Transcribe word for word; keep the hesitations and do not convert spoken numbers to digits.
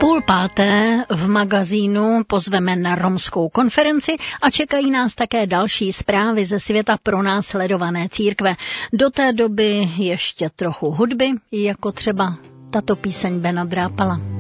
půl páté v magazínu pozveme na romskou konferenci a čekají nás také další zprávy ze světa pronásledované církve. Do té doby ještě trochu hudby, jako třeba tato píseň Bena Drápala.